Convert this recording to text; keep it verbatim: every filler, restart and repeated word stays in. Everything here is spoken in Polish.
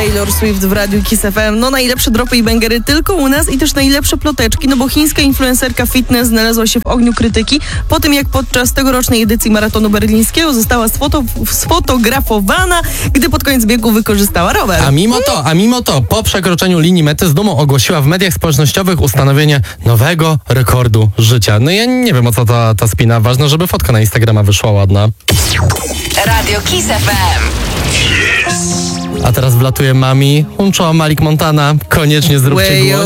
Taylor Swift w Radiu Kiss F M. No najlepsze dropy i bangery tylko u nas i też najlepsze ploteczki, no bo chińska influencerka fitness znalazła się w ogniu krytyki po tym, jak podczas tegorocznej edycji maratonu berlińskiego została sfoto- sfotografowana, gdy pod koniec biegu wykorzystała rower. A mimo to, a mimo to, po przekroczeniu linii mety z dumą ogłosiła w mediach społecznościowych ustanowienie nowego rekordu życia. No ja nie wiem, o co ta, ta spina. Ważne, żeby fotka na Instagrama wyszła ładna. Radio Kiss F M. A teraz wlatuje Mami. Uncho Malik Montana. Koniecznie zróbcie Way głośno.